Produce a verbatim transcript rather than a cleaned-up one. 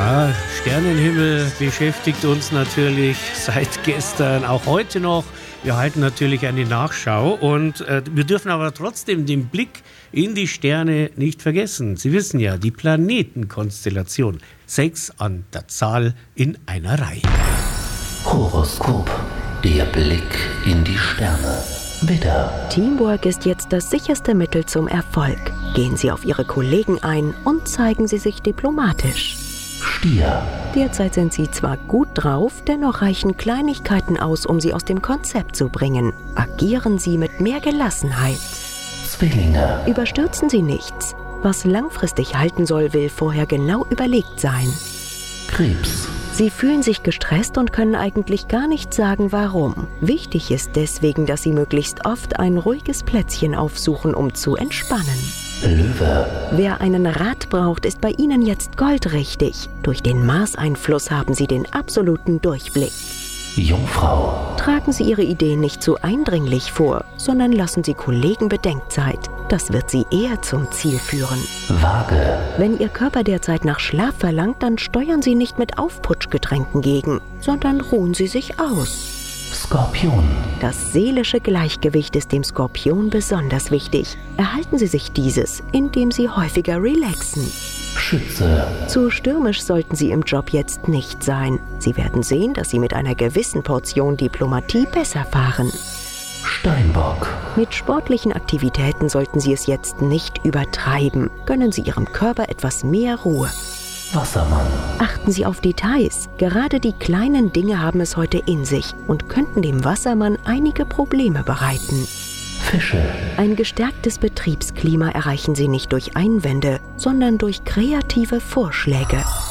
Ja, Sternenhimmel beschäftigt uns natürlich seit gestern, auch heute noch. Wir halten natürlich eine Nachschau und äh, wir dürfen aber trotzdem den Blick in die Sterne nicht vergessen. Sie wissen ja, die Planetenkonstellation. Sechs an der Zahl in einer Reihe. Horoskop, der Blick in die Sterne. Widder. Teamwork ist jetzt das sicherste Mittel zum Erfolg. Gehen Sie auf Ihre Kollegen ein und zeigen Sie sich diplomatisch. Stier. Derzeit sind Sie zwar gut drauf, dennoch reichen Kleinigkeiten aus, um Sie aus dem Konzept zu bringen. Agieren Sie mit mehr Gelassenheit. Zwillinge. Überstürzen Sie nichts. Was langfristig halten soll, will vorher genau überlegt sein. Krebs. Sie fühlen sich gestresst und können eigentlich gar nicht sagen, warum. Wichtig ist deswegen, dass Sie möglichst oft ein ruhiges Plätzchen aufsuchen, um zu entspannen. Löwe. Wer einen Rat braucht, ist bei Ihnen jetzt goldrichtig. Durch den Mars-Einfluss haben Sie den absoluten Durchblick. Jungfrau. Tragen Sie Ihre Ideen nicht zu eindringlich vor, sondern lassen Sie Kollegen Bedenkzeit. Das wird Sie eher zum Ziel führen. Waage. Wenn Ihr Körper derzeit nach Schlaf verlangt, dann steuern Sie nicht mit Aufputschgetränken gegen, sondern ruhen Sie sich aus. Skorpion. Das seelische Gleichgewicht ist dem Skorpion besonders wichtig. Erhalten Sie sich dieses, indem Sie häufiger relaxen. Schütze. Zu stürmisch sollten Sie im Job jetzt nicht sein. Sie werden sehen, dass Sie mit einer gewissen Portion Diplomatie besser fahren. Steinbock. Mit sportlichen Aktivitäten sollten Sie es jetzt nicht übertreiben. Gönnen Sie Ihrem Körper etwas mehr Ruhe. Wassermann. Achten Sie auf Details. Gerade die kleinen Dinge haben es heute in sich und könnten dem Wassermann einige Probleme bereiten. Fische. Ein gestärktes Betriebsklima erreichen Sie nicht durch Einwände, sondern durch kreative Vorschläge.